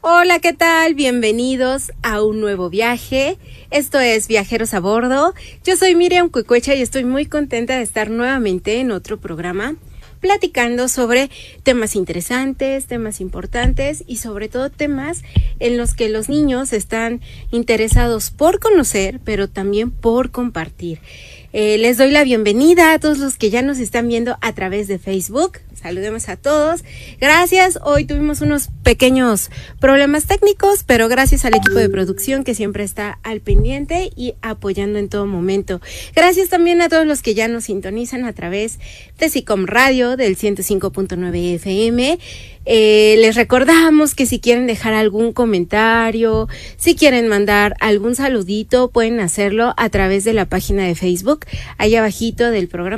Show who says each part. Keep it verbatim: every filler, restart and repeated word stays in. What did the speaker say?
Speaker 1: Hola, ¿qué tal? Bienvenidos a un nuevo viaje. Esto es Viajeros a Bordo. Yo soy Miriam Cuecuecha y estoy muy contenta de estar nuevamente en otro programa platicando sobre temas interesantes, temas importantes y sobre todo temas en los que los niños están interesados por conocer, pero también por compartir. Eh, les doy la bienvenida a todos los que ya nos están viendo a través de Facebook. Saludemos a todos. Gracias. Hoy tuvimos unos pequeños problemas técnicos, pero gracias al equipo de producción que siempre está al pendiente y apoyando en todo momento. Gracias también a todos los que ya nos sintonizan a través de SICOM Radio del ciento cinco punto nueve F M. Eh, les recordamos que si quieren dejar algún comentario, si quieren mandar algún saludito, pueden hacerlo a través de la página de Facebook, ahí abajito del programa.